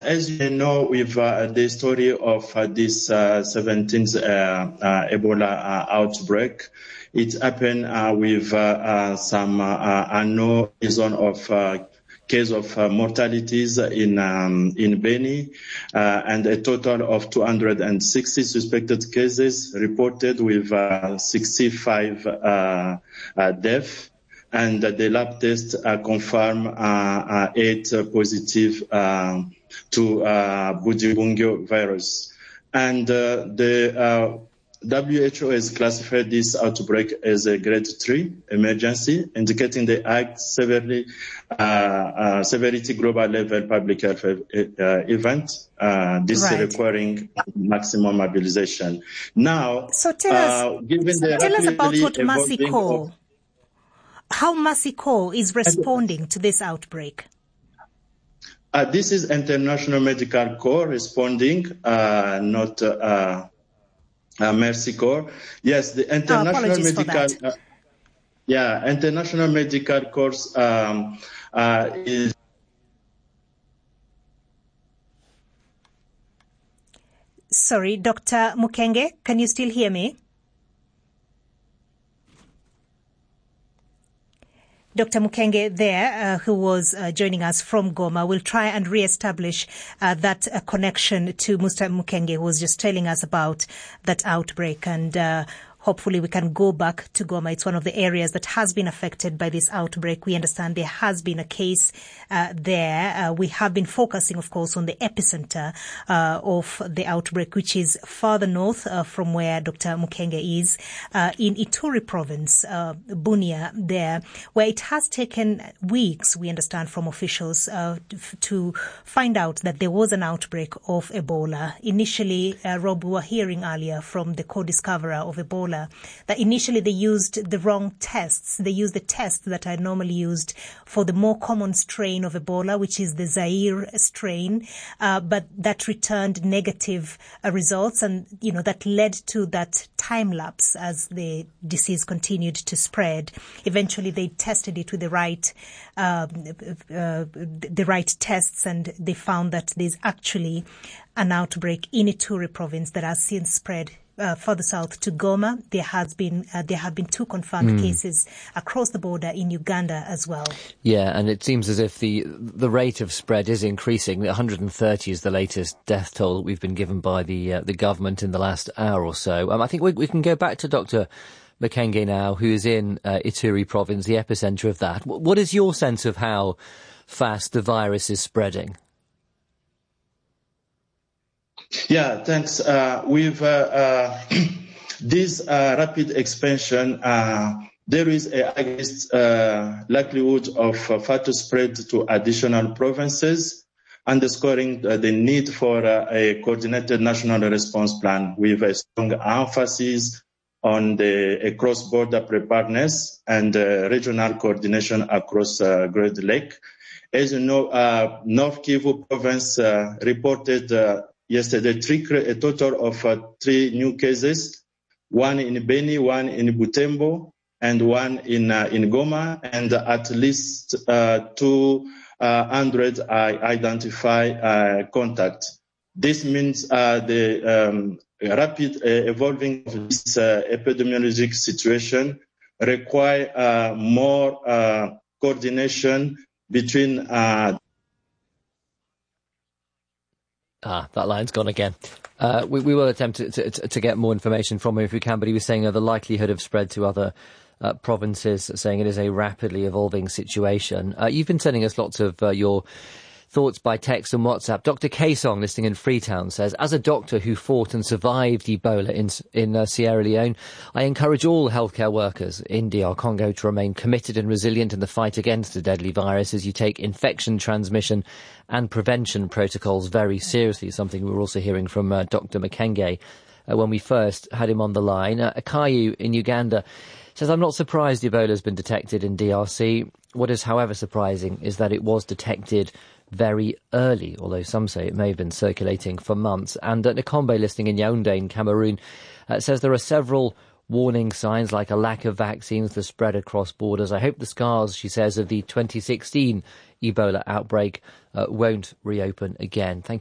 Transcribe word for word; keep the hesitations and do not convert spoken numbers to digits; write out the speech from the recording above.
As you know, with uh, the story of uh, this uh, seventeenth uh, uh, Ebola uh, outbreak, it happened uh, with uh, uh, some uh, unknown reason of uh, case of uh, mortalities in um, in Beni, uh, and a total of two hundred sixty suspected cases reported with uh, sixty-five uh, uh, deaths. And the lab test uh, confirm uh, uh, eight uh, positive uh, to uh, Bundibugyo virus. And uh, the uh, W H O has classified this outbreak as a grade three emergency, indicating the high severity, uh, uh, severity global level public health uh, event, uh, this right. requiring maximum mobilization. Now, so tell us, uh, given the tell us about what Mercy Corps, of, how Mercy Corps is responding to this outbreak. Uh, this is International Medical Corps responding, uh, not uh, uh, Mercy Corps. Yes, the International oh, Medical, uh, yeah, International Medical Corps um, uh, is. Sorry, Doctor Mukenge, can you still hear me? Doctor Mukenge there, uh, who was uh, joining us from Goma, will try and re-establish uh, that uh, connection to Mister Mukenge, who was just telling us about that outbreak. And uh, hopefully we can go back to Goma. It's one of the areas that has been affected by this outbreak. We understand there has been a case uh, there. Uh, we have been focusing, of course, on the epicenter uh, of the outbreak, which is farther north uh, from where Doctor Mukenge is, uh, in Ituri province, uh, Bunia there, where it has taken weeks, we understand from officials, uh, to find out that there was an outbreak of Ebola. Initially, uh, Rob, we were hearing earlier from the co-discoverer of Ebola that initially they used the wrong tests. They used the tests that are normally used for the more common strain of Ebola, which is the Zaire strain, uh, but that returned negative uh, results, and you know that led to that time lapse as the disease continued to spread. Eventually, they tested it with the right uh, uh, the right tests, and they found that there's actually an outbreak in Ituri province that has since spread Uh, further south to Goma. There has been uh, there have been two confirmed mm. cases across the border in Uganda as well. Yeah, and it seems as if the the rate of spread is increasing. one hundred thirty is the latest death toll that we've been given by the uh, the government in the last hour or so. Um, I think we, we can go back to Doctor Mukenge now, who is in uh, Ituri province, the epicenter of that. W- what is your sense of how fast the virus is spreading? Yeah, thanks. Uh, with uh, uh, this uh, rapid expansion, uh, there is a highest uh, likelihood of uh, fatal spread to additional provinces, underscoring uh, the need for uh, a coordinated national response plan with a strong emphasis on the a cross-border preparedness and uh, regional coordination across uh, Great Lake. As you know, uh, North Kivu province uh, reported uh, yesterday, three, a total of uh, three new cases, one in Beni, one in Butembo, and one in uh, in Goma, and at least uh, two hundred uh, identified uh, contacts. This means uh, the um, rapid uh, evolving of this uh, epidemiologic situation require uh, more uh, coordination between uh, Ah, that line's gone again. Uh, we, we will attempt to, to, to get more information from him if we can, but he was saying uh, the likelihood of spread to other uh, provinces, saying it is a rapidly evolving situation. Uh, you've been sending us lots of uh, your thoughts by text and WhatsApp. Doctor Kaesong, listening in Freetown, says, as a doctor who fought and survived Ebola in, in uh, Sierra Leone, I encourage all healthcare workers in D R Congo to remain committed and resilient in the fight against the deadly virus as you take infection transmission and prevention protocols very seriously, something we were also hearing from uh, Doctor Mukenge uh, when we first had him on the line. Uh, Akayu in Uganda says, I'm not surprised Ebola has been detected in D R C. What is, however, surprising is that it was detected very early, although some say it may have been circulating for months. And uh, Nikombe, listening in Yaoundé in Cameroon, uh, says there are several warning signs like a lack of vaccines, the spread across borders. I hope the scars, she says, of the twenty sixteen Ebola outbreak uh, won't reopen again. Thank you.